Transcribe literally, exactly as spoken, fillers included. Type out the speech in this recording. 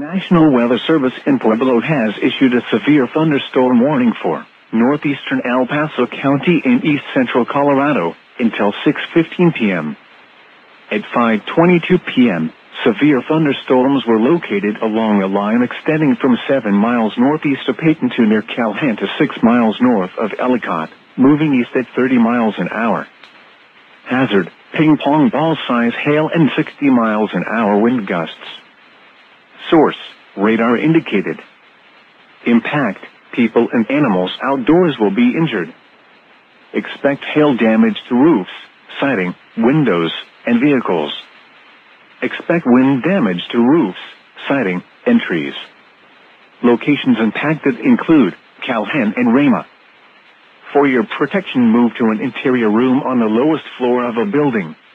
National Weather Service in Pueblo has issued a severe thunderstorm warning for northeastern El Paso County in east central Colorado until six fifteen p m At five twenty-two p m, severe thunderstorms were located along a line extending from seven miles northeast of Peyton to near Calhan to six miles north of Ellicott, moving east at thirty miles an hour. Hazard, ping-pong ball-size hail and sixty miles an hour wind gusts. Source, radar indicated. Impact, people and animals outdoors will be injured. Expect hail damage to roofs, siding, windows, and vehicles. Expect wind damage to roofs, siding, and trees. Locations impacted include Calhan and Rama. For your protection, move to an interior room on the lowest floor of a building.